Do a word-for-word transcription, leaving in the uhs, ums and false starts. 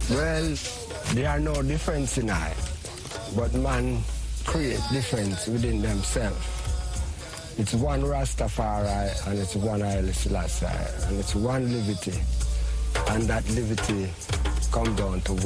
Well, there are no difference in I, but man create difference within themselves. It's one Rastafari and it's one Haile Selassie and it's one liberty, and that liberty come down to